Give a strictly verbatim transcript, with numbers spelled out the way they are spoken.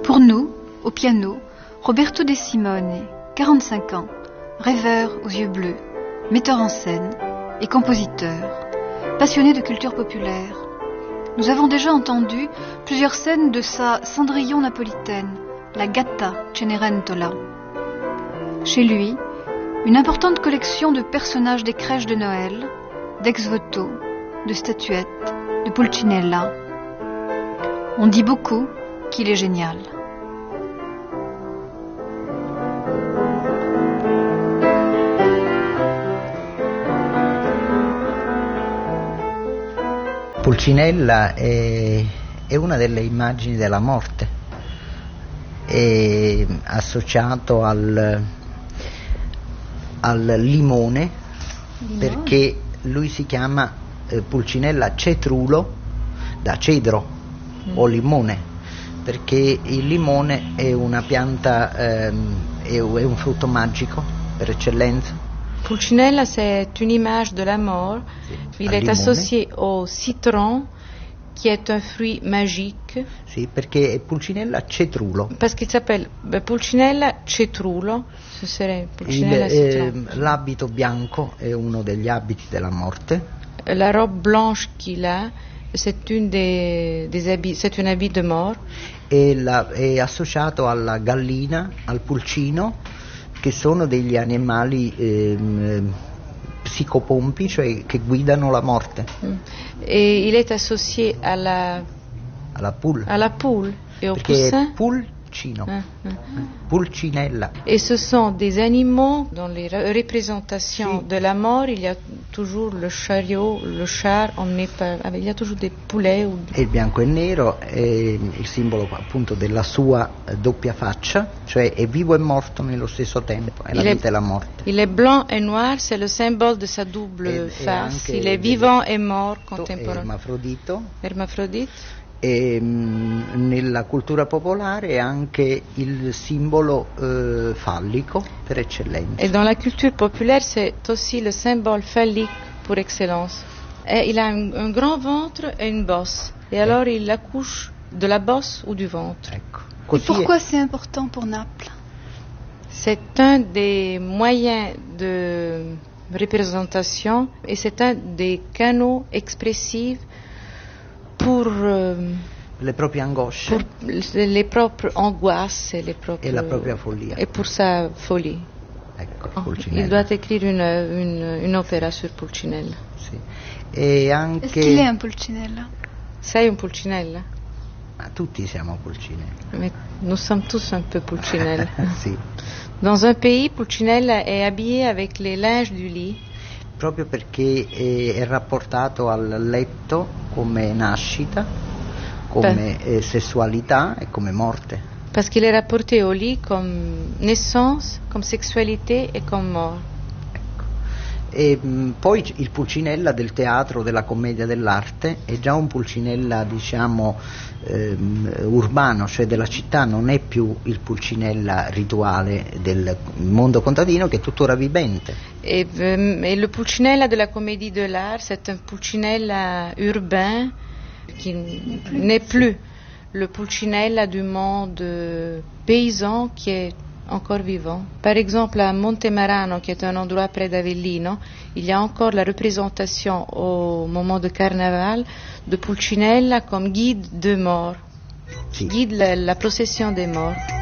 Pour nous, au piano, Roberto De Simone, quarante-cinq ans, rêveur aux yeux bleus, metteur en scène et compositeur, passionné de culture populaire. Nous avons déjà entendu plusieurs scènes de sa Cendrillon napolitaine, la Gatta Cenerentola. Chez lui, une importante collection de personnages des crèches de Noël, d'ex-voto, de statuettes, de Pulcinella. On dit beaucoup qu'il est génial. Pulcinella è, è una delle immagini della morte, è associato al, al limone, limone, perché lui si chiama eh, Pulcinella cetrulo, da cedro mm. o limone, perché il limone è una pianta, ehm, è, è un frutto magico per eccellenza. Pulcinella, c'est une image de la mort. Sì, il est limone. associé au citron, qui est un fruit magique. Sì, perché è Pulcinella cetrulo. Parce qu'il s'appelle Pulcinella cetrulo, ce serait Pulcinella Il, citron. Eh, l'abito bianco è uno degli abiti della morte. La robe blanche qu'il a, c'est une des, des habits, c'est un habit de mort. E la, è associato alla gallina, al pulcino, che sono degli animali ehm, psicopompi, cioè che guidano la morte. Mm. Et il est associé à la, alla poule, à la poule et au perché poussin. è pulcino, Ah, ah. Pulcinella. Et ce sont des animaux, dans les représentations Sì. de la mort, il y a toujours le chariot, le char emmené par, il y a toujours des poulets. Ou... E il bianco e nero è il simbolo appunto della sua doppia faccia, cioè è vivo e morto nello stesso tempo, è la Il vita est, e la morte. il est blanc et noir, c'est le symbole de sa double E- face. e Il est anche vivant et mort È contemporain. ermafrodito. Hermaphrodite. E mh, nella cultura popolare è anche il simbolo eh, fallico per eccellenza. Et dans la culture populaire, c'est aussi le symbole phallique pour excellence. Et il a un, un grand ventre et une bosse. Et alors il accouche de la bosse ou du ventre. Ecco. Et Così pourquoi è- c'est important pour Naples? C'est un des moyens de représentation et c'est un des canaux expressifs pour, euh, le proprie angosce pour les propres angoisses et, les propres, e la propria follia. et pour sa folie. Ecco, Oh, Pulcinella. il doit écrire une, une, une opéra sur Pulcinella. Sì. E anche Est-ce qu'il est un Pulcinella? Sei un Pulcinella? Ma tutti siamo Pulcinella. Mais nous sommes tous un peu Pulcinella. Sì. Dans un pays, Pulcinella est habillé avec les linges du lit. Proprio perché è, è rapportato al letto come nascita, come eh, sessualità e come morte. Parce qu'il est rapporté au lit comme naissance, comme sexualité et comme mort. Ecco. E mh, poi il Pulcinella del teatro, della commedia dell'arte, è già un Pulcinella, diciamo, ehm, urbano, cioè della città, non è più il Pulcinella rituale del mondo contadino, che è tuttora vivente. Et, euh, et le Pulcinella de la comédie de l'art, c'est un Pulcinella urbain qui n'est plus le Pulcinella du monde euh, paysan qui est encore vivant. Par exemple, à Montemarano, qui est un endroit près d'Avellino, il y a encore la représentation au moment de carnaval de Pulcinella comme guide de mort, Sì. guide la, la procession des morts.